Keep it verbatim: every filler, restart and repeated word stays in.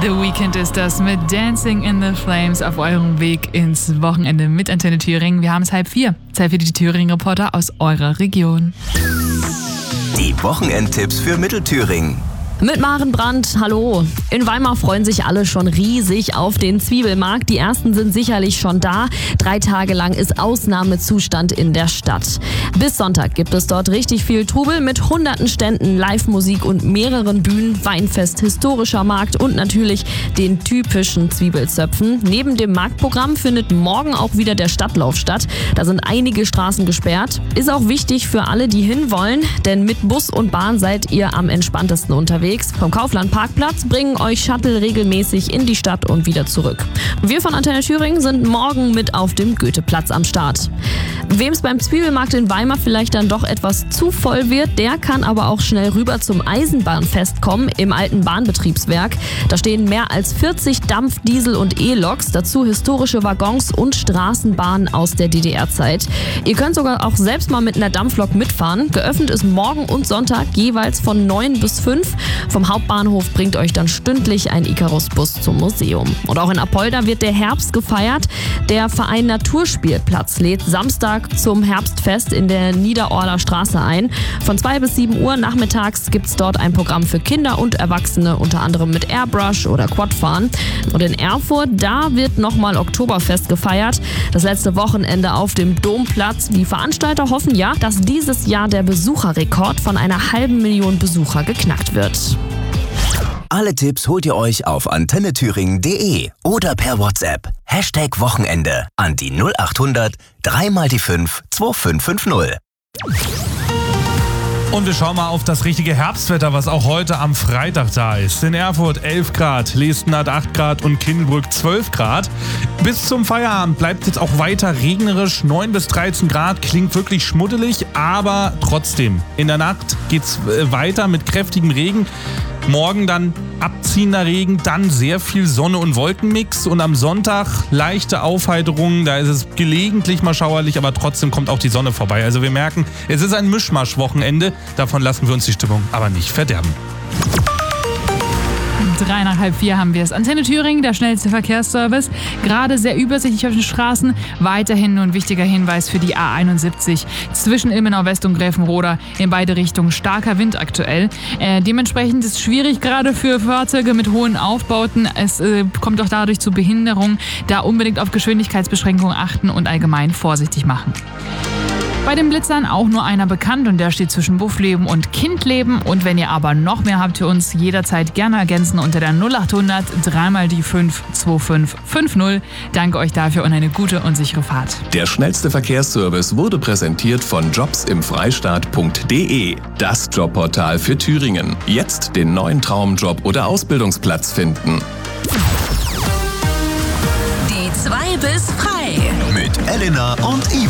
The Weeknd ist das mit Dancing in the Flames auf eurem Weg ins Wochenende mit Antenne Thüringen. Wir haben es halb vier. Zeit für die Thüringen-Reporter aus eurer Region. Die Wochenendtipps für Mittelthüringen. Mit Maren Brandt, hallo. In Weimar freuen sich alle schon riesig auf den Zwiebelmarkt. Die ersten sind sicherlich schon da. Drei Tage lang ist Ausnahmezustand in der Stadt. Bis Sonntag gibt es dort richtig viel Trubel mit hunderten Ständen, Live-Musik und mehreren Bühnen, Weinfest, historischer Markt und natürlich den typischen Zwiebelzöpfen. Neben dem Marktprogramm findet morgen auch wieder der Stadtlauf statt. Da sind einige Straßen gesperrt. Ist auch wichtig für alle, die hinwollen, denn mit Bus und Bahn seid ihr am entspanntesten unterwegs. Vom Kaufland Parkplatz bringen euch Shuttle regelmäßig in die Stadt und wieder zurück. Wir von Antenne Thüringen sind morgen mit auf dem Goetheplatz am Start. Wem es beim Zwiebelmarkt in Weimar vielleicht dann doch etwas zu voll wird, der kann aber auch schnell rüber zum Eisenbahnfest kommen im alten Bahnbetriebswerk. Da stehen mehr als vierzig Dampf-, Diesel- und E-Loks, dazu historische Waggons und Straßenbahnen aus der D D R-Zeit. Ihr könnt sogar auch selbst mal mit einer Dampflok mitfahren. Geöffnet ist morgen und Sonntag jeweils von neun bis fünf. Vom Hauptbahnhof bringt euch dann stündlich ein Icarus-Bus zum Museum. Und auch in Apolda wird der Herbst gefeiert. Der Verein Naturspielplatz lädt Samstag zum Herbstfest in der Niederorler Straße ein. Von zwei bis sieben Uhr nachmittags gibt es dort ein Programm für Kinder und Erwachsene, unter anderem mit Airbrush oder Quadfahren. Und in Erfurt, da wird nochmal Oktoberfest gefeiert. Das letzte Wochenende auf dem Domplatz. Die Veranstalter hoffen ja, dass dieses Jahr der Besucherrekord von einer halben Million Besucher geknackt wird. Alle Tipps holt ihr euch auf antenne thüringen punkt de oder per WhatsApp. Hashtag Wochenende an die null acht hundert drei mal die fünf zwei fünf fünf null. Und wir schauen mal auf das richtige Herbstwetter, was auch heute am Freitag da ist. In Erfurt elf Grad, Lesten hat acht Grad und Kindelbrück zwölf Grad. Bis zum Feierabend bleibt jetzt auch weiter regnerisch, neun bis dreizehn Grad, klingt wirklich schmuddelig, aber trotzdem. In der Nacht geht's weiter mit kräftigem Regen. Morgen dann abziehender Regen, dann sehr viel Sonne- und Wolkenmix und am Sonntag leichte Aufheiterung. Da ist es gelegentlich mal schauerlich, aber trotzdem kommt auch die Sonne vorbei. Also wir merken, es ist ein Mischmasch-Wochenende. Davon lassen wir uns die Stimmung aber nicht verderben. Drei nach halb vier haben wir es. Antenne Thüringen, der schnellste Verkehrsservice. Gerade sehr übersichtlich auf den Straßen. Weiterhin nur ein wichtiger Hinweis für die A einundsiebzig zwischen Ilmenau West und Gräfenroda. In beide Richtungen starker Wind aktuell. Äh, dementsprechend ist es schwierig gerade für Fahrzeuge mit hohen Aufbauten. Es äh, kommt auch dadurch zu Behinderungen. Da unbedingt auf Geschwindigkeitsbeschränkungen achten und allgemein vorsichtig machen. Bei den Blitzern auch nur einer bekannt und der steht zwischen Buffleben und Kindleben. Und wenn ihr aber noch mehr habt, ihr uns jederzeit gerne ergänzen unter der null acht hundert drei mal die fünf zwei fünf fünf null. Danke euch dafür und eine gute und sichere Fahrt. Der schnellste Verkehrsservice wurde präsentiert von jobs im freistaat punkt de. Das Jobportal für Thüringen. Jetzt den neuen Traumjob oder Ausbildungsplatz finden. Die zwei bis frei. Mit Elena und Ivo.